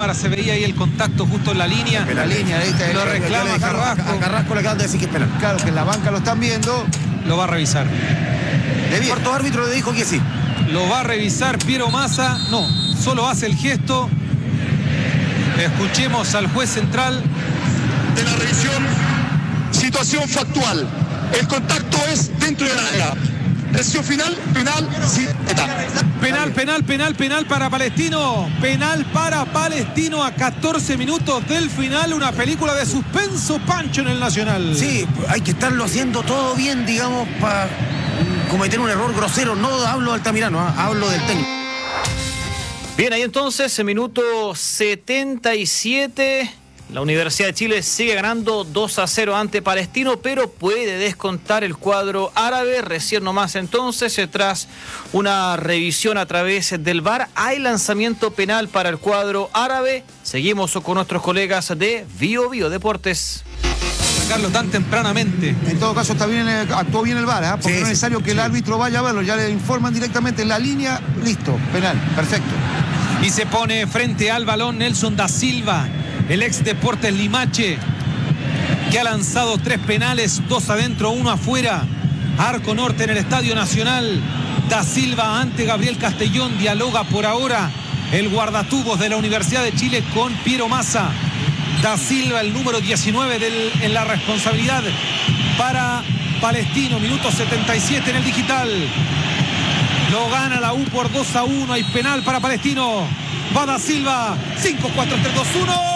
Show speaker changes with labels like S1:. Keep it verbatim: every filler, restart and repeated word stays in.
S1: cámara se veía ahí el contacto justo en la línea.
S2: En la línea, ¿viste?
S1: Lo reclama
S2: a
S1: Carrasco.
S2: A Carrasco le acaban de decir que es penal. Claro, que en la banca lo están viendo.
S1: Lo va a revisar.
S2: El cuarto árbitro le dijo que sí.
S1: Lo va a revisar Piero Massa. No, solo hace el gesto. Escuchemos al juez central.
S3: De la revisión, situación factual. El contacto es dentro del área. Decisión final, penal, sí, está.
S1: Penal, penal, penal, penal para Palestino. Penal para Palestino a catorce minutos del final. Una película de suspenso, Pancho, en el Nacional.
S2: Sí, hay que estarlo haciendo todo bien, digamos, para cometer un error grosero. No hablo de Altamirano, ¿eh? Hablo del técnico.
S4: Bien, ahí entonces, en minuto setenta y siete, la Universidad de Chile sigue ganando dos a cero ante Palestino, pero puede descontar el cuadro árabe. Recién nomás entonces, tras una revisión a través del V A R, hay lanzamiento penal para el cuadro árabe. Seguimos con nuestros colegas de Bio Bio Deportes.
S1: Carlos, tan tempranamente.
S2: En todo caso, está bien, actuó bien el V A R, ¿eh? Porque sí, no es necesario sí, que sí. el árbitro vaya a verlo, ya le informan directamente en la línea, listo, penal, perfecto.
S1: Y se pone frente al balón Nelson da Silva, el ex Deportes Limache, que ha lanzado tres penales, dos adentro, uno afuera. Arco norte en el Estadio Nacional. Da Silva ante Gabriel Castellón, dialoga por ahora el guardatubos de la Universidad de Chile con Piero Massa. Da Silva, el número diecinueve del, en la responsabilidad para Palestino. Minuto setenta y siete en el digital. Lo gana la U por dos a uno. Hay penal para Palestino. Va Da Silva. cinco, cuatro, tres, dos, uno.